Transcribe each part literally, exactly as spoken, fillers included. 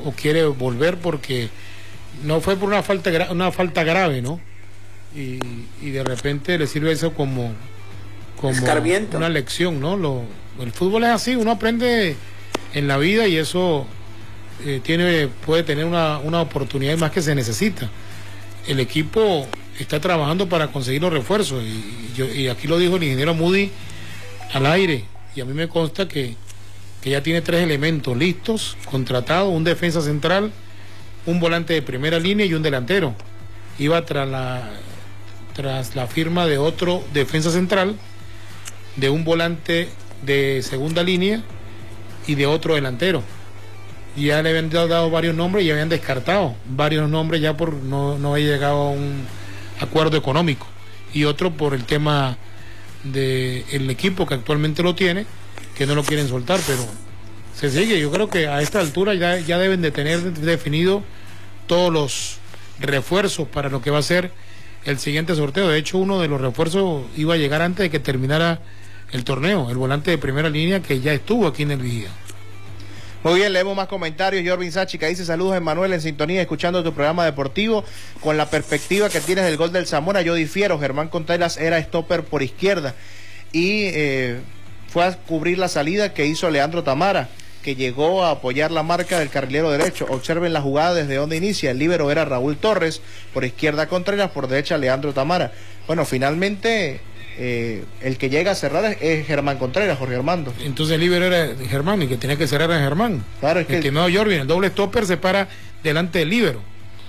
o quiere volver porque no fue por una falta una falta grave, ¿no? Y, y de repente le sirve eso como, como una lección, ¿no? Lo, el fútbol es así, uno aprende en la vida y eso eh, tiene puede tener una, una oportunidad más que se necesita. El equipo está trabajando para conseguir los refuerzos y, y, yo, y aquí lo dijo el ingeniero Moody al aire y a mí me consta que, que ya tiene tres elementos listos, contratados, un defensa central, un volante de primera línea y un delantero. Iba tras la, tras la firma de otro defensa central, de un volante de segunda línea y de otro delantero. Y ya le habían dado varios nombres y habían descartado varios nombres ya por no, no haber llegado a un acuerdo económico, y otro por el tema del equipo que actualmente lo tiene, que no lo quieren soltar, pero se sigue. Yo creo que a esta altura ya, ya deben de tener definido todos los refuerzos para lo que va a ser el siguiente sorteo. De hecho, uno de los refuerzos iba a llegar antes de que terminara el torneo, el volante de primera línea que ya estuvo aquí en el Vigía. Muy bien, leemos más comentarios. Jorvin Sáchica dice: saludos, Emanuel, en sintonía, escuchando tu programa deportivo. Con la perspectiva que tienes del gol del Zamora, yo difiero. Germán Contreras era stopper por izquierda y eh, fue a cubrir la salida que hizo Leandro Tamara, que llegó a apoyar la marca del carrilero derecho. Observen la jugada desde donde inicia. El líbero era Raúl Torres, por izquierda Contreras, por derecha Leandro Tamara. Bueno, finalmente eh, el que llega a cerrar es, es Germán Contreras, Jorge Armando. Entonces el líbero era Germán y que tenía que cerrar era Germán. Claro, es que estimado el... Jorvin, el doble stopper se para delante del líbero.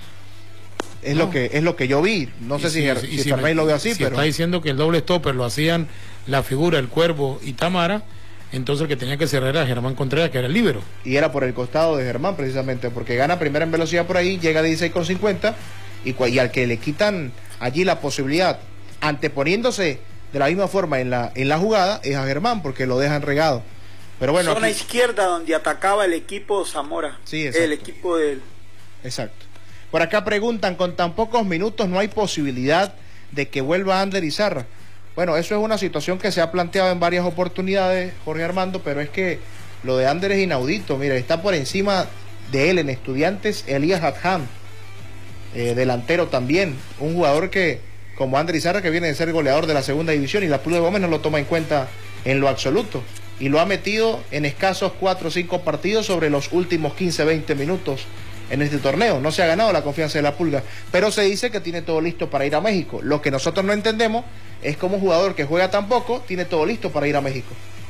Es, no. lo que, es lo que yo vi. No sé si, si, si, si Fernández lo ve así, si pero... está diciendo que el doble stopper lo hacían la figura, el Cuervo y Tamara, entonces el que tenía que cerrar era Germán Contreras, que era el líbero. Y era por el costado de Germán, precisamente, porque gana primera en velocidad por ahí, llega a dieciséis con cincuenta, y, y al que le quitan allí la posibilidad, anteponiéndose de la misma forma en la, en la jugada, es a Germán, porque lo dejan regado. Pero bueno, zona aquí... izquierda donde atacaba el equipo Zamora. Sí, el equipo del... Exacto. Por acá preguntan: con tan pocos minutos no hay posibilidad de que vuelva Ander Izarra. Bueno, eso es una situación que se ha planteado en varias oportunidades, Jorge Armando, pero es que lo de Ander es inaudito. Mire, está por encima de él en Estudiantes Elías Adham, eh, delantero también, un jugador que, como Ander Izarra, que viene de ser goleador de la segunda división, y la Pulga Gómez no lo toma en cuenta en lo absoluto, y lo ha metido en escasos cuatro o cinco partidos sobre los últimos quince, veinte minutos en este torneo. No se ha ganado la confianza de la Pulga, pero se dice que tiene todo listo para ir a México. Lo que nosotros no entendemos es cómo un jugador que juega tan poco tiene todo listo para ir a México.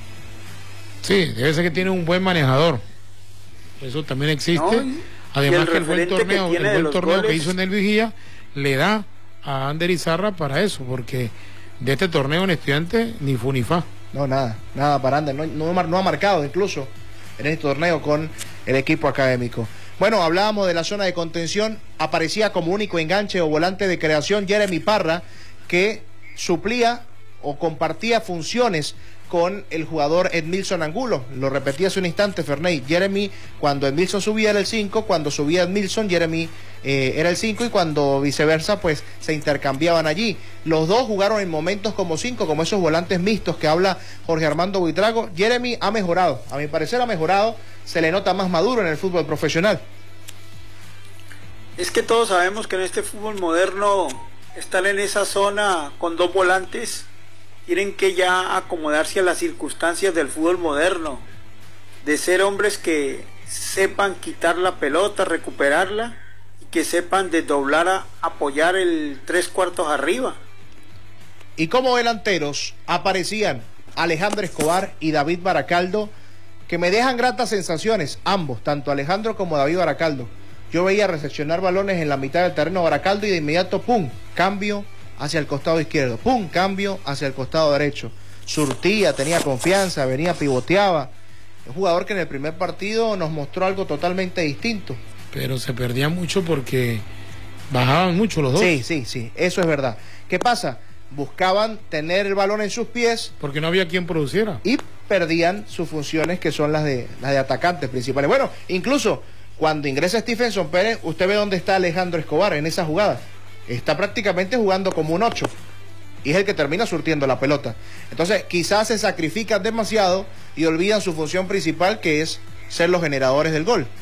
Sí, debe ser que tiene un buen manejador. Eso también existe. No, además que el buen torneo, que el buen torneo goles... que hizo en el Vigía le da a Ander Izarra para eso, porque de este torneo en Estudiantes ni fu ni fa. No, nada, nada para Ander. No, no, no ha marcado incluso en este torneo con el equipo académico. Bueno, hablábamos de la zona de contención. Aparecía como único enganche o volante de creación Jeremy Parra, que suplía o compartía funciones con el jugador Edmilson Angulo. Lo repetí hace un instante, Ferney. Jeremy, cuando Edmilson subía, era el cinco, cuando subía Edmilson, Jeremy eh, era el cinco, y cuando viceversa, pues se intercambiaban allí. Los dos jugaron en momentos como cinco, como esos volantes mixtos que habla Jorge Armando Buitrago. Jeremy ha mejorado, a mi parecer ha mejorado, se le nota más maduro en el fútbol profesional. Es que todos sabemos que en este fútbol moderno están en esa zona con dos volantes, tienen que ya acomodarse a las circunstancias del fútbol moderno, de ser hombres que sepan quitar la pelota, recuperarla, y que sepan desdoblar a apoyar el tres cuartos arriba. Y como delanteros aparecían Alejandro Escobar y David Baracaldo, que me dejan gratas sensaciones, ambos, tanto Alejandro como David Baracaldo. Yo veía recepcionar balones en la mitad del terreno Baracaldo y de inmediato, pum, cambio hacia el costado izquierdo, pum, cambio hacia el costado derecho. Surtía, tenía confianza, venía, pivoteaba. Un jugador que en el primer partido nos mostró algo totalmente distinto. Pero se perdía mucho porque bajaban mucho los dos. Sí, sí, sí, eso es verdad. ¿Qué pasa? Buscaban tener el balón en sus pies. Porque no había quien produciera. Y perdían sus funciones, que son las de, las de atacantes principales. Bueno, incluso cuando ingresa Stephenson Pérez, usted ve dónde está Alejandro Escobar en esa jugada. Está prácticamente jugando como un ocho. Y es el que termina surtiendo la pelota. Entonces, quizás se sacrifican demasiado y olvidan su función principal, que es ser los generadores del gol.